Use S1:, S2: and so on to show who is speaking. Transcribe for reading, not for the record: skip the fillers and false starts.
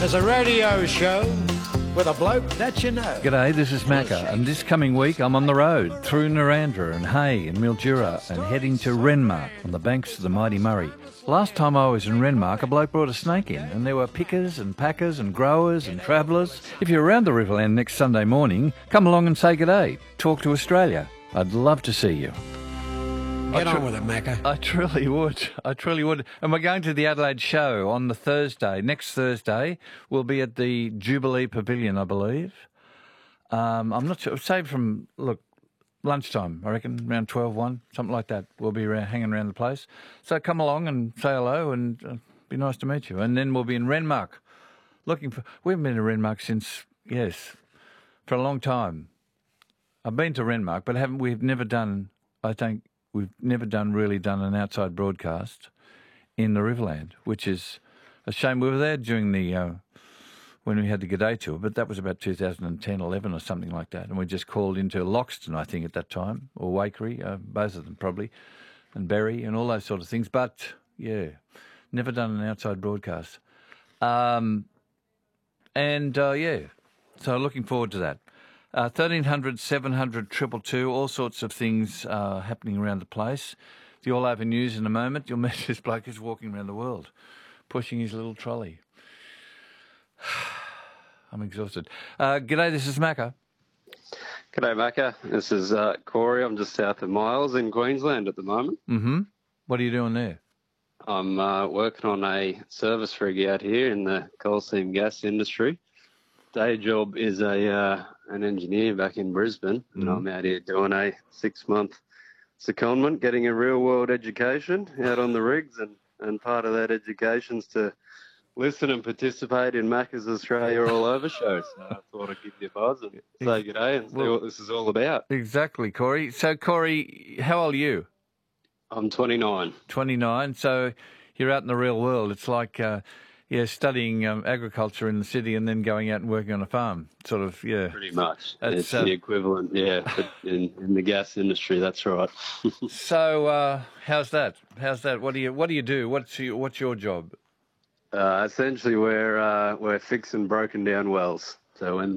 S1: There's a radio show with a bloke that you know.
S2: G'day, this is Macca, and this coming week I'm on the road through Narrandera and Hay and Mildura and heading to Renmark on the banks of the mighty Murray. Last time I was in Renmark, a bloke brought a snake in, and there were pickers and packers and growers and travellers. If you're around the Riverland next Sunday morning, come along and say g'day. Talk to Australia. I'd love to see you.
S1: Get on with it, Macca.
S2: I truly would. I truly would. And we're going to the Adelaide show on the Thursday. Next Thursday, we'll be at the Jubilee Pavilion, I believe. I'm not sure. Say from, lunchtime, I reckon, around 12, 1, something like that. We'll be hanging around the place. So come along and say hello, and be nice to meet you. And then we'll be in Renmark. We haven't been to Renmark since, for a long time. I've been to Renmark, but we've never done really done an outside broadcast in the Riverland, which is a shame. We were there during the when we had the G'day tour, but that was about 2010, 11 or something like that, and we just called into Loxton, I think, at that time, or Waikerie, both of them probably, and Berry and all those sort of things. But, never done an outside broadcast. So looking forward to that. 1300 700 222, all sorts of things happening around the place. The All Over News in a moment. You'll meet this bloke who's walking around the world, pushing his little trolley. I'm exhausted. G'day, this is Macca.
S3: G'day, Macca. This is Corey. I'm just south of Miles in Queensland at the moment.
S2: Mm-hmm. What are you doing there?
S3: I'm working on a service rig out here in the coal seam gas industry. Day job is an engineer back in Brisbane, and I'm out here doing a 6-month secondment, getting a real-world education out on the rigs, and part of that education's to listen and participate in Macca's Australia All Over show. So I thought I'd give you a buzz and say g'day and see what this is all about.
S2: Exactly, Corey. So, Corey, how old are you?
S3: I'm 29.
S2: 29. So you're out in the real world. It's like... studying agriculture in the city and then going out and working on a farm, sort of,
S3: Pretty much. It's the equivalent, but in the gas industry, that's right.
S2: So, how's that? What do you do? What's your job?
S3: Essentially, we're fixing broken down wells. So when